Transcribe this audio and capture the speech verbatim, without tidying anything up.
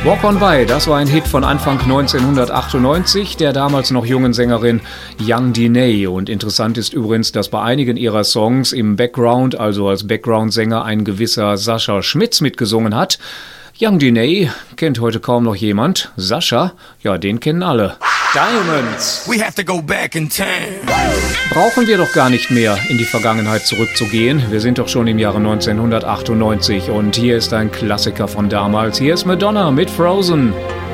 Walk on By, das war ein Hit von Anfang neunzehnhundertachtundneunzig, der damals noch jungen Sängerin Young Diney. Und interessant ist übrigens, dass bei einigen ihrer Songs im Background, also als Background-Sänger, ein gewisser Sascha Schmitz mitgesungen hat. Young Diney kennt heute kaum noch jemand. Sascha, ja, den kennen alle. Diamonds. We have to go back in time. Brauchen wir doch gar nicht mehr in die Vergangenheit zurückzugehen. Wir sind doch schon im Jahre neunzehnhundertachtundneunzig und hier ist ein Klassiker von damals. Hier ist Madonna mit Frozen.